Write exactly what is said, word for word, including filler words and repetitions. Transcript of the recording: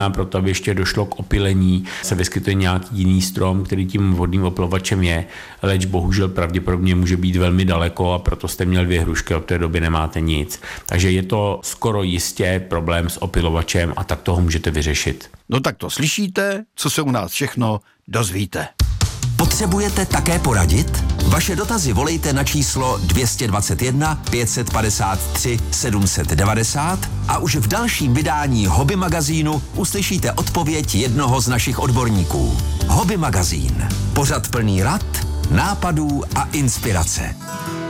A proto, aby ještě došlo k opylení, se vyskytuje nějaký jiný strom, který tím vhodným opylovačem je, leč bohužel pravděpodobně může být velmi daleko a proto jste měl dvě hrušky, od té doby nemáte nic. Takže je to skoro jistě problém s opylovačem a tak toho můžete vyřešit. No tak to slyšíte, co se u nás všechno dozvíte. Potřebujete také poradit? Vaše dotazy volejte na číslo dvě stě dvacet jedna pět set padesát tři sedm set devadesát a už v dalším vydání Hobby magazínu uslyšíte odpověď jednoho z našich odborníků. Hobby magazín. Pořad plný rad, nápadů a inspirace.